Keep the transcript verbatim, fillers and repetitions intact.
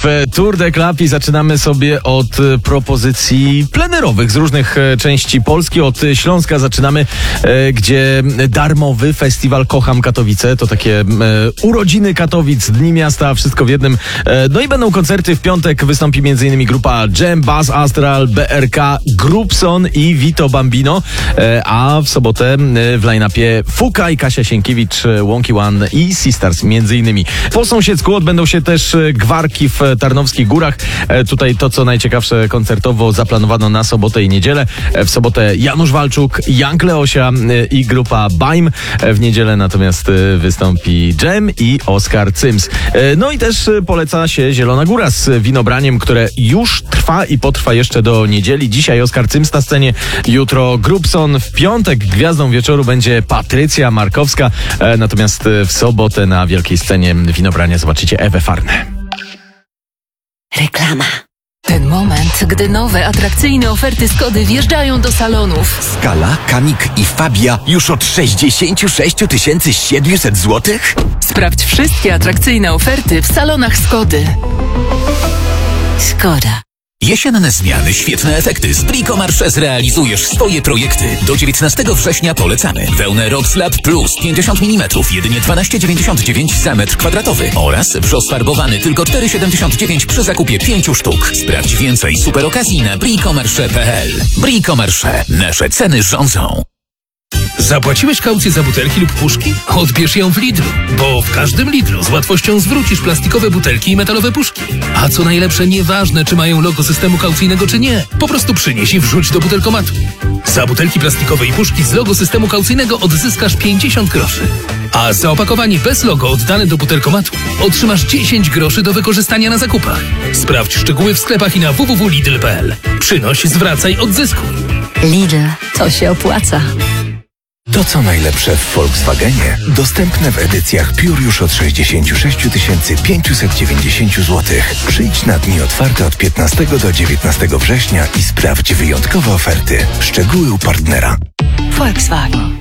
w Tour de Club i zaczynamy sobie od propozycji plenerowych z różnych części Polski. Od Śląska zaczynamy, gdzie darmowy festiwal Kocham Katowice. To takie urodziny Katowic, Dni Miasta, wszystko w jednym. No i będą koncerty. W piątek wystąpi m.in. grupa Jam, Buzz Astral, B R K, Grupson i Vito Bambino. A w sobotę w line-upie Fuka i Kasia Sienkiewicz, Wonky One i Sisters między innymi. Po sąsiedzku odbędą się też gwarki w Tarnowskich Górach. Tutaj to, co najciekawsze koncertowo zaplanowano na sobotę i niedzielę. W sobotę Janusz Walczuk, Jank Leosia i grupa Baim. W niedzielę natomiast wystąpi Jam i Oskar Cyms. No i też poleca się Zielona Góra z winobraniem, które już trwa i potrwa jeszcze do niedzieli. Dzisiaj Oskar Cyms na scenie, jutro Grupson. W piątek gwiazdą wieczoru będzie Patrycja Markowska. Natomiast w sobotę na wielkiej scenie winobrania zobaczycie Ewę Farnę. Reklama. Ten moment, gdy nowe, atrakcyjne oferty Skody wjeżdżają do salonów. Skala, Kamik i Fabia już od sześćdziesiąt sześć tysięcy siedemset złotych? Sprawdź wszystkie atrakcyjne oferty w salonach Skody. Skoda. Jesienne zmiany, świetne efekty. Z Bricomarché zrealizujesz swoje projekty. Do dziewiętnastego września polecamy. Wełnę Rockslab Plus pięćdziesiąt milimetrów, jedynie dwanaście dziewięćdziesiąt dziewięć za metr kwadratowy. Oraz wrzos farbowany tylko cztery siedemdziesiąt dziewięć przy zakupie pięciu sztuk. Sprawdź więcej super okazji na bricomarché kropka p l. Bricomarché. Nasze ceny rządzą. Zapłaciłeś kaucję za butelki lub puszki? Odbierz ją w Lidlu, bo w każdym Lidlu z łatwością zwrócisz plastikowe butelki i metalowe puszki. A co najlepsze, nieważne czy mają logo systemu kaucyjnego czy nie, po prostu przynieś i wrzuć do butelkomatu. Za butelki plastikowe i puszki z logo systemu kaucyjnego odzyskasz pięćdziesiąt groszy. A za opakowanie bez logo oddane do butelkomatu otrzymasz dziesięć groszy do wykorzystania na zakupach. Sprawdź szczegóły w sklepach i na w w w kropka lidl kropka p l. Przynoś, zwracaj, odzyskuj. Lidl, to się opłaca. To co najlepsze w Volkswagenie, dostępne w edycjach Pure już od sześćdziesiąt sześć tysięcy pięćset dziewięćdziesiąt złotych. Przyjdź na dni otwarte od piętnastego do dziewiętnastego września i sprawdź wyjątkowe oferty. Szczegóły u partnera. Volkswagen.